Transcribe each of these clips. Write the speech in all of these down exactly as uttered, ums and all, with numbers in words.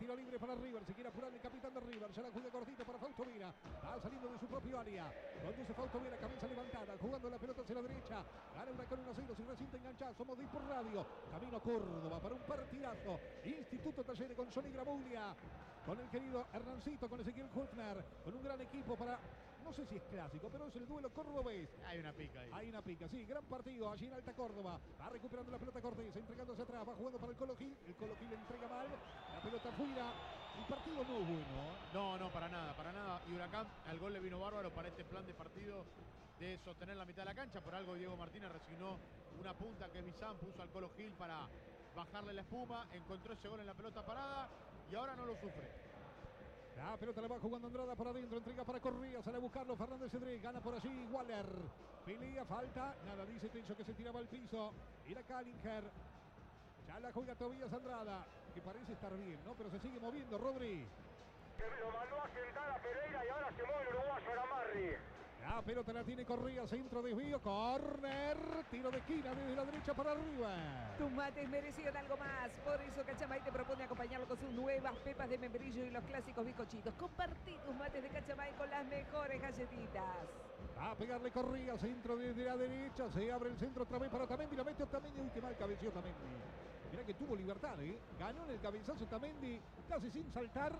tiro libre para River. Se quiere apurar el capitán de River. Ya la juega cortita para Fausto Vera. Va saliendo de su propio área. Conduce Fausto Vera, cabeza levantada. Jugando la pelota hacia la derecha. Gana Huracán uno a cero. Se resiente enganchado. Somos de por radio. Camino a Córdoba para un partidazo. Instituto Talleres con Johnny Gramuglia. Con el querido Hernancito, con Ezequiel Hufner. Con un gran equipo para... No sé si es clásico, pero es el duelo cordobés. Hay una pica ahí. Hay una pica, sí. Gran partido allí en Alta Córdoba. Va recuperando la pelota Cortés, entregándose atrás. Va jugando para el Colo Gil. El Colo Gil le entrega mal. La pelota fuera. El partido no es bueno. No, no, para nada, para nada. Y Huracán, al gol le vino bárbaro para este plan de partido de sostener la mitad de la cancha. Por algo Diego Martínez resignó una punta que Bizán puso al Colo Gil para bajarle la espuma. Encontró ese gol en la pelota parada y ahora no lo sufre. La pelota la va jugando Andrada por adentro, entrega para Correa, sale a buscarlo Fernández Cedré, gana por allí Waller, pelea, falta, nada, dice Tencho que se tiraba al piso, era Kallinger, ya la juega Tobías Andrada, que parece estar bien, ¿no? Pero se sigue moviendo Rodri. Lo mandó a sentar a Pereira y ahora se mueve el uruguayo Aramarri. La pelota la tiene Correa, centro, desvío, córner, tiro de esquina desde la derecha para arriba. Tus mates merecían algo más, por eso Cachamay te propone acompañarlo con sus nuevas pepas de membrillo y los clásicos bizcochitos. Compartí tus mates de Cachamay con las mejores galletitas. A pegarle Correa, centro desde la derecha, se abre el centro otra vez para Otamendi, la mete Otamendi, uy, qué mal cabeció Otamendi. Mirá que tuvo libertad, ¿eh? Ganó en el cabezazo Otamendi, casi sin saltar.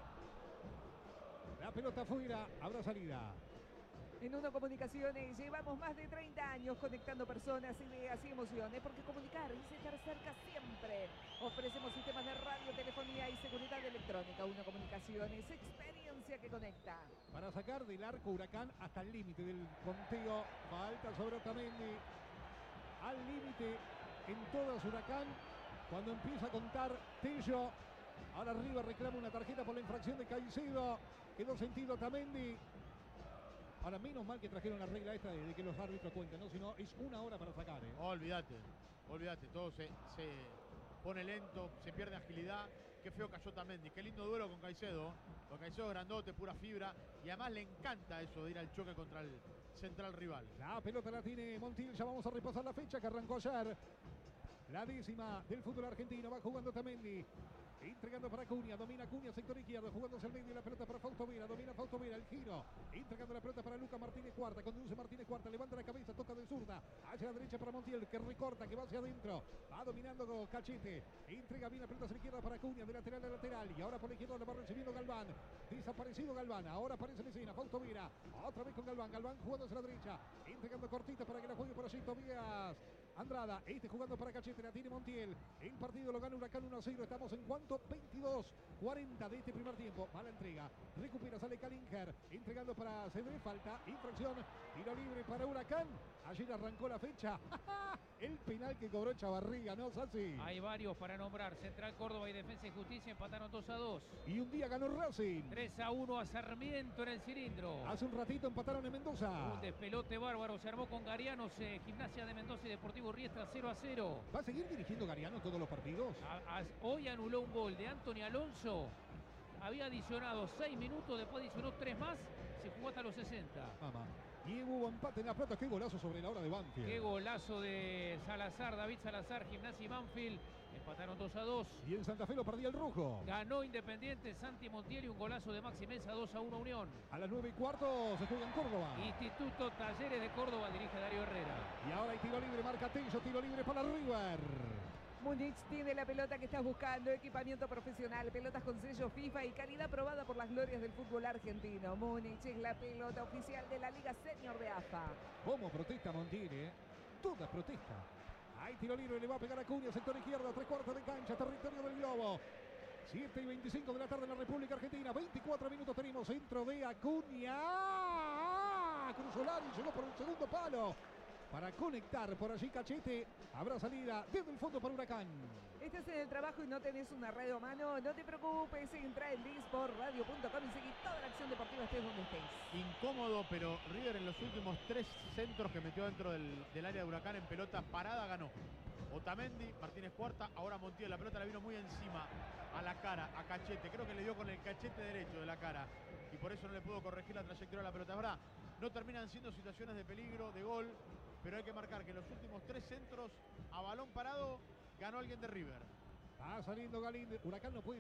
La pelota afuera, habrá salida. En Uno Comunicaciones llevamos más de treinta años conectando personas, ideas y emociones, porque comunicar es estar cerca siempre. Ofrecemos sistemas de radio, telefonía y seguridad electrónica. Uno Comunicaciones, experiencia que conecta. Para sacar del arco Huracán hasta el límite del conteo. Falta sobre Otamendi. Al límite en todas Huracán. Cuando empieza a contar Tello. Ahora arriba reclama una tarjeta por la infracción de Caicedo. Quedó sentido Otamendi. Ahora, menos mal que trajeron la regla esta de, de que los árbitros cuentan, ¿no? Si no, es una hora para sacar, ¿eh? Oh, olvídate, olvídate, todo se, se pone lento, se pierde agilidad. Qué feo cayó Otamendi, qué lindo duelo con Caicedo. Con Caicedo grandote, pura fibra. Y además le encanta eso de ir al choque contra el central rival. La pelota la tiene Montiel, ya vamos a repasar la fecha que arrancó ayer. La décima del fútbol argentino, va jugando Otamendi. Entregando para Cunha, domina Cunha, sector izquierdo, jugándose al medio, la pelota para Fausto Vera, domina Fausto Vera, el giro, entregando la pelota para Luca Martínez Cuarta, conduce Martínez Cuarta, levanta la cabeza, toca de zurda, hacia la derecha para Montiel, que recorta, que va hacia adentro, va dominando Cachete, entrega bien la pelota hacia la izquierda para Cunha, de lateral a lateral, y ahora por la izquierda la va recibiendo Galván, desaparecido Galván, ahora aparece en escena, Fausto Vera, otra vez con Galván, Galván jugando hacia la derecha, entregando cortita para que la juegue por allí Tobías Andrada, este jugando para Cachete, la tiene Montiel, el partido lo gana Huracán uno a cero, estamos en cuanto veintidós cuarenta de este primer tiempo. Mala entrega. Recupera, sale Kallinger. Entregando para Cedré. Falta. Infracción. Tiro libre para Huracán. Ayer arrancó la fecha. El penal que cobró Chavarriga, ¿no, Sassi? Hay varios para nombrar. Central Córdoba y Defensa y Justicia empataron dos a dos. Y un día ganó Racing. tres a uno a Sarmiento en el cilindro. Hace un ratito empataron en Mendoza. Un despelote bárbaro. Se armó con Garianos. Eh, Gimnasia de Mendoza y Deportivo Riestra cero a cero. ¿Va a seguir dirigiendo Gariano todos los partidos? A, a, hoy anuló un gol de Anthony Alonso. Había adicionado seis minutos, después adicionó tres más. Se jugó hasta los sesenta. Mamá. Y hubo empate en La Plata. Qué golazo sobre la hora de Banfield. Qué golazo de Salazar, David Salazar, Gimnasia y Banfield. Empataron dos a dos. Y en Santa Fe lo perdía el rojo. Ganó Independiente, Santi Montiel y un golazo de Maxi Mesa, dos a uno Unión. A las nueve y cuarto se juega en Córdoba. Instituto Talleres de Córdoba dirige Darío Herrera. Y ahora hay tiro libre, marca Tello, tiro libre para River. Múnich tiene la pelota que estás buscando, equipamiento profesional, pelotas con sello FIFA y calidad probada por las glorias del fútbol argentino. Múnich es la pelota oficial de la Liga Senior de A F A. ¿Cómo protesta Montiel, eh? Toda protesta. Hay tiro libre, le va a pegar a Cunha, sector izquierdo, tres cuartos de cancha, territorio del globo. siete y veinticinco de la tarde en la República Argentina, veinticuatro minutos tenemos, centro de Acuña. Cruzolari llegó por el segundo palo. Para conectar por allí Cachete, habrá salida desde el fondo para Huracán. Estás en el trabajo y no tenés una radio a mano, no te preocupes, entra en disport radio punto com y seguí toda la acción deportiva estés donde estés. Incómodo, pero River en los últimos tres centros que metió dentro del, del área de Huracán en pelota parada ganó. Otamendi, Martínez Cuarta, ahora Montiel, la pelota le vino muy encima a la cara, a Cachete, creo que le dio con el cachete derecho de la cara y por eso no le pudo corregir la trayectoria de la pelota. Es verdad, no terminan siendo situaciones de peligro, de gol, pero hay que marcar que en los últimos tres centros a balón parado ganó alguien de River. Va saliendo Galíndez, Huracán no puede